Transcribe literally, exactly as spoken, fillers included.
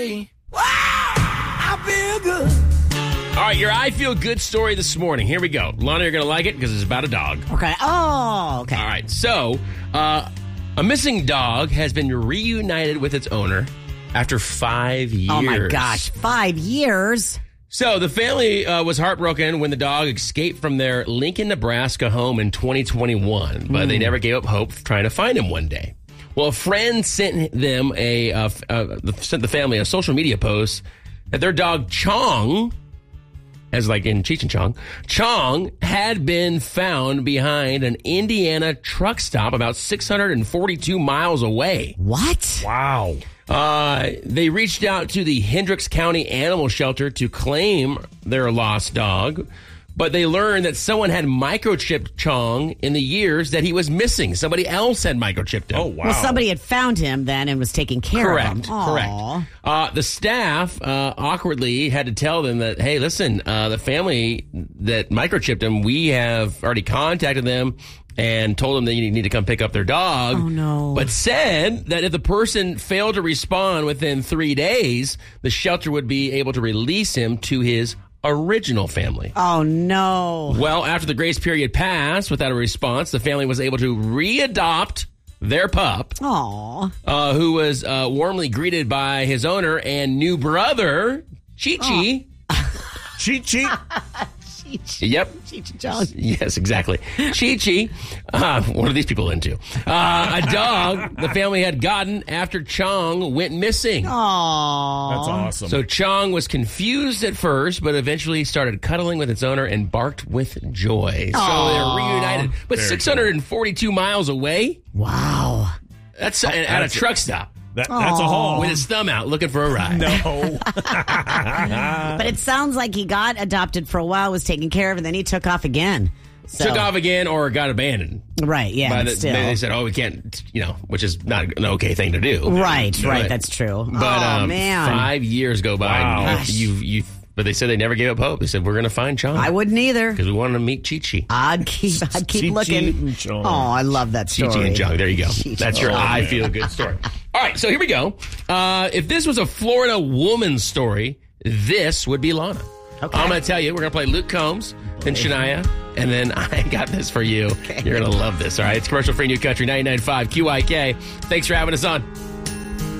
Wow, I feel good. All right, your I Feel Good story this morning. Here we go. Lana, you're going to like it because it's about a dog. Okay. Oh, okay. All right. So, uh, a missing dog has been reunited with its owner after five years. Oh, my gosh. Five years? So, the family uh, was heartbroken when the dog escaped from their Lincoln, Nebraska home in twenty twenty-one, but mm. they never gave up hope trying to find him one day. Well, a friend sent them a uh, uh, sent the family a social media post that their dog Chong, as like in Cheech and Chong, Chong had been found behind an Indiana truck stop about six hundred forty-two miles away. What? Wow. Uh, they reached out to the Hendricks County Animal Shelter to claim their lost dog, but they learned that someone had microchipped Chong in the years that he was missing. Somebody else had microchipped him. Oh, wow. Well, somebody had found him then and was taking care correct, of him. Correct, Aww. correct. Uh, the staff uh, awkwardly had to tell them that, hey, listen, uh, the family that microchipped him, we have already contacted them and told them that you need to come pick up their dog. Oh, no. But said that if the person failed to respond within three days, the shelter would be able to release him to his original family. Oh, no. Well, after the grace period passed without a response, the family was able to re-adopt their pup, Aww. Uh, who was uh, warmly greeted by his owner and new brother, Chi-Chi. Chi-Chi? Yep. Cheech and Chong. Yes, exactly. Chi-Chi. Uh, what are these people into? Uh, a dog the family had gotten after Chong went missing. Aww. That's awesome. So Chong was confused at first, but eventually started cuddling with its owner and barked with joy. So Aww. they're reunited. But Very six hundred forty-two miles away? Wow. That's at, at a truck stop. That, that's a haul. With his thumb out, looking for a ride. No. But it sounds like he got adopted for a while, was taken care of, and then he took off again. So. Took off again or got abandoned. Right, yeah, By but the, still. They said, oh, we can't, you know, which is not an okay thing to do. Right, You know, right, but- that's true. But oh, um, man. five years go by. Wow. And Gosh. you, you, you, but they said they never gave up hope. They said, we're going to find Chong. I wouldn't either. Because we wanted to meet Chi-Chi. I'd keep, I'd keep Chi-Chi looking. and Chong. Oh, I love that story. Chi-Chi and Chong. There you go. Chi-Chi. That's your Oh, I man. Feel Good story. All right, so here we go. Uh, if this was a Florida woman's story, this would be Lana. Okay. I'm going to tell you, we're going to play Luke Combs and Shania, and then I got this for you. Okay. You're going to love this, all right? It's commercial free New Country ninety-nine point five Q I K. Thanks for having us on.